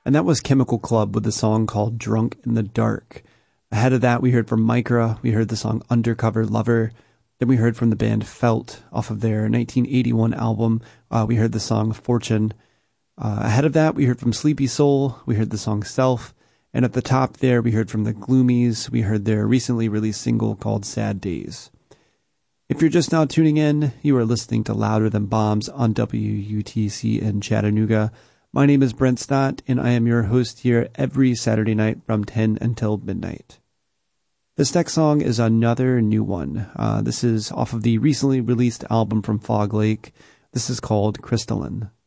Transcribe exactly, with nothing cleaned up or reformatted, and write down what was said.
And that was Chemical Club with the song called Drunk in the Dark. Ahead of that, we heard from Micra. We heard the song Undercover Lover. Then we heard from the band Felt off of their nineteen eighty-one album. Uh, we heard the song Fortune. Uh, ahead of that, we heard from Sleepy Soul. We heard the song Self. And at the top there, we heard from the Gloomies. We heard their recently released single called Sad Days. If you're just now tuning in, you are listening to Louder Than Bombs on W U T C in Chattanooga. My name is Brent Stott, and I am your host here every Saturday night from ten until midnight. This next song is another new one. Uh, this is off of the recently released album from Fog Lake. This is called Crystalline.